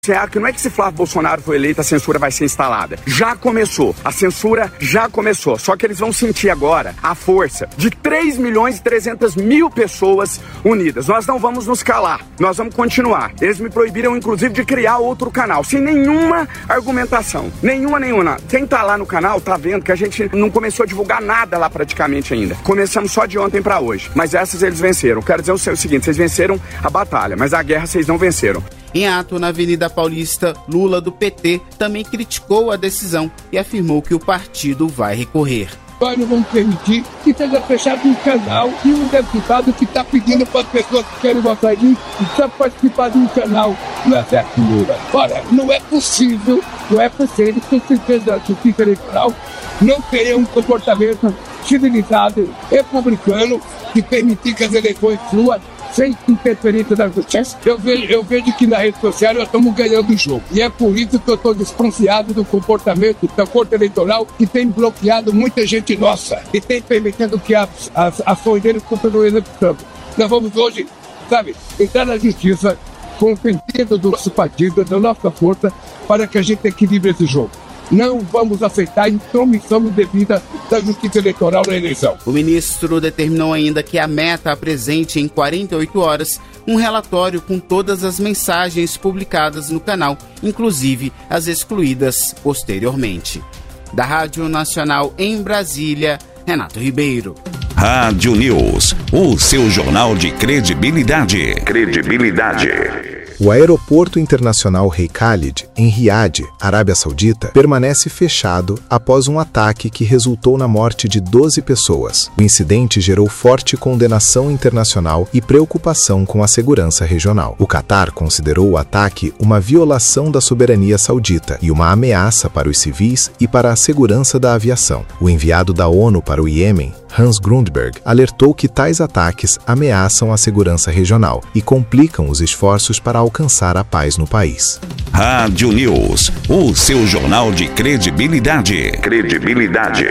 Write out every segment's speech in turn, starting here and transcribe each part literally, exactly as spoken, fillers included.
Que não é que se Flávio Bolsonaro foi eleito, a censura vai ser instalada. Já começou. A censura já começou. Só que eles vão sentir agora a força de três milhões e trezentas mil pessoas unidas. Nós não vamos nos calar. Nós vamos continuar. Eles me proibiram, inclusive, de criar outro canal, sem nenhuma argumentação. Nenhuma, nenhuma. Quem tá lá no canal tá vendo que a gente não começou a divulgar nada lá praticamente ainda. Começamos só de ontem pra hoje. Mas essas eles venceram. Quero dizer o seguinte, vocês venceram a batalha, mas a guerra vocês não venceram. Em ato na Avenida Paulista, Lula, do P T, também criticou a decisão e afirmou que o partido vai recorrer. Nós não vamos permitir que seja fechado um canal e um deputado que está pedindo para as pessoas que querem votar em mim só participar de um canal do Exército Lula. Ora, não é possível, não é possível que o presidente da Justiça Eleitoral não tenha um comportamento civilizado, republicano, que permitir que as eleições fluam sem interferência da justiça. Eu vejo, eu vejo que na rede social nós estamos ganhando o jogo. E é por isso que eu estou desconfiado do comportamento da Corte Eleitoral, que tem bloqueado muita gente nossa e tem permitido que as, as ações deles continuem executando. Nós vamos hoje, sabe, entrar na justiça com o sentido do nosso partido, da nossa força, para que a gente equilibre esse jogo. Não vamos aceitar a intromissão indevida da Justiça Eleitoral na eleição. O ministro determinou ainda que a Meta apresente em quarenta e oito horas um relatório com todas as mensagens publicadas no canal, inclusive as excluídas posteriormente. Da Rádio Nacional em Brasília, Renato Ribeiro. Rádio News, o seu jornal de credibilidade. Credibilidade. O aeroporto internacional Rei Khalid, em Riad, Arábia Saudita, permanece fechado após um ataque que resultou na morte de doze pessoas. O incidente gerou forte condenação internacional e preocupação com a segurança regional. O Catar considerou o ataque uma violação da soberania saudita e uma ameaça para os civis e para a segurança da aviação. O enviado da ONU para o Iêmen, Hans Grundberg, alertou que tais ataques ameaçam a segurança regional e complicam os esforços para alcançar a paz no país. Rádio News, o seu jornal de credibilidade. Credibilidade.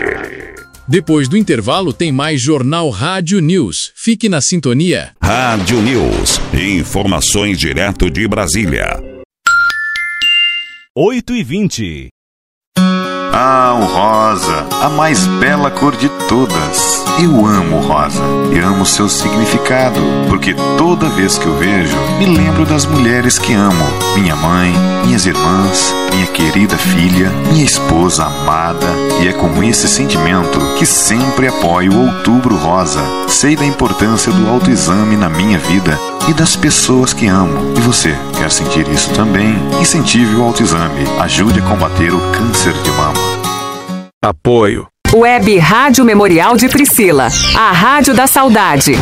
Depois do intervalo tem mais Jornal Rádio News. Fique na sintonia. Rádio News, informações direto de Brasília. oito e vinte. Ah, o rosa, a mais bela cor de todas. Eu amo o rosa e amo seu significado, porque toda vez que eu vejo, me lembro das mulheres que amo. Minha mãe, minhas irmãs, minha querida filha, minha esposa amada. E é com esse sentimento que sempre apoio o Outubro Rosa. Sei da importância do autoexame na minha vida e das pessoas que amo. E você, quer sentir isso também? Incentive o autoexame. Ajude a combater o câncer de mama. Apoio. Web Rádio Memorial de Priscila, a Rádio da Saudade.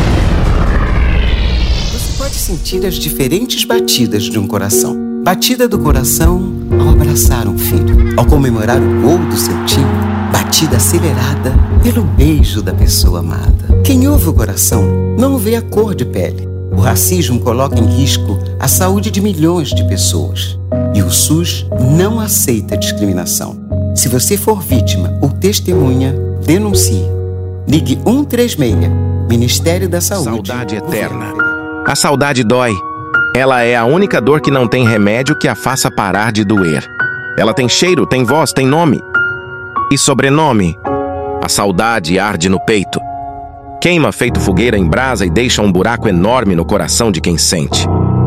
Você pode sentir as diferentes batidas de um coração. Batida do coração ao abraçar um filho, ao comemorar o gol do seu time. Batida acelerada pelo beijo da pessoa amada. Quem ouve o coração não vê a cor de pele. O racismo coloca em risco a saúde de milhões de pessoas. E o SUS não aceita discriminação. Se você for vítima ou testemunha, denuncie. Ligue um três seis, Ministério da Saúde. Saudade eterna. A saudade dói. Ela é a única dor que não tem remédio que a faça parar de doer. Ela tem cheiro, tem voz, tem nome. E sobrenome. A saudade arde no peito. Queima feito fogueira em brasa e deixa um buraco enorme no coração de quem sente.